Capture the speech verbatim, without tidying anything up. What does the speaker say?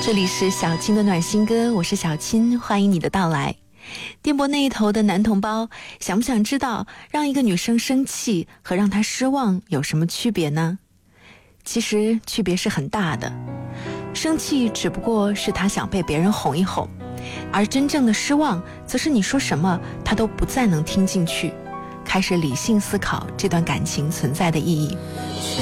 这里是小青的暖心歌，我是小青，欢迎你的到来。电波那一头的男同胞，想不想知道让一个女生生气和让她失望有什么区别呢？其实区别是很大的。生气只不过是她想被别人哄一哄，而真正的失望则是你说什么她都不再能听进去，开始理性思考这段感情存在的意义。